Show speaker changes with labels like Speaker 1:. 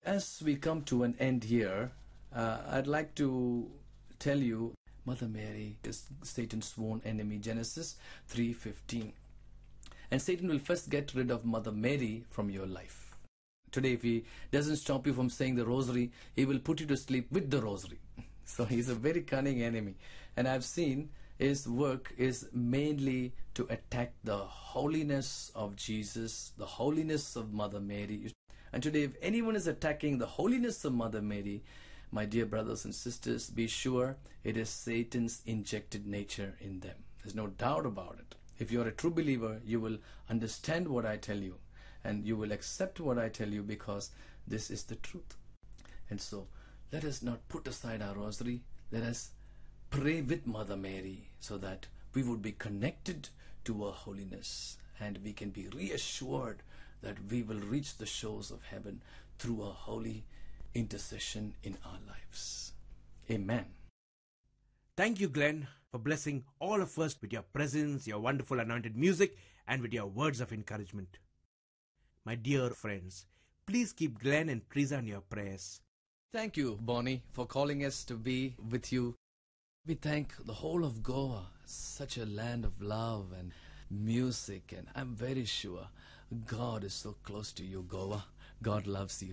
Speaker 1: as we come to an end here, I'd like to tell you Mother Mary is Satan's sworn enemy, Genesis 3:15. And Satan will first get rid of Mother Mary from your life. Today, if he doesn't stop you from saying the rosary, he will put you to sleep with the rosary. So he's a very cunning enemy. And I've seen his work is mainly to attack the holiness of Jesus, the holiness of Mother Mary. And today, if anyone is attacking the holiness of Mother Mary, my dear brothers and sisters, be sure it is Satan's injected nature in them. There's no doubt about it. If you're a true believer, you will understand what I tell you, and you will accept what I tell you, because this is the truth. And so, let us not put aside our rosary. Let us pray with Mother Mary so that we would be connected to her holiness, and we can be reassured that we will reach the shores of heaven through her holy intercession in our lives. Amen.
Speaker 2: Thank you, Glenn, for blessing all of us with your presence, your wonderful anointed music, and with your words of encouragement. My dear friends, please keep Glenn and Teresa in your prayers.
Speaker 1: Thank you, Bonnie, for calling us to be with you. We thank the whole of Goa, such a land of love and music, and I'm very sure God is so close to you, Goa. God loves you.